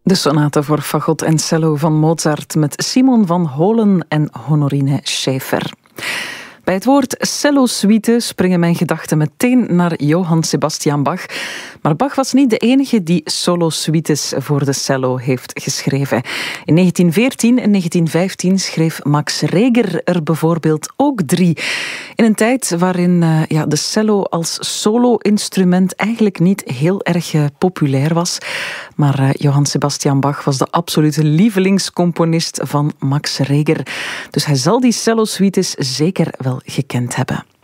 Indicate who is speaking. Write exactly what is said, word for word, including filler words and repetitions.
Speaker 1: De sonate voor fagot en cello van Mozart met Simon van Holen en Honorine Schäfer. Bij het woord cello-suite springen mijn gedachten meteen naar Johann Sebastian Bach. Maar Bach was niet de enige die solo-suites voor de cello heeft geschreven. In negentien veertien en negentien vijftien schreef Max Reger er bijvoorbeeld ook drie. In een tijd waarin uh, ja, de cello als solo-instrument eigenlijk niet heel erg uh, populair was. Maar uh, Johann Sebastian Bach was de absolute lievelingscomponist van Max Reger. Dus hij zal die cello-suites zeker wel gekend hebben.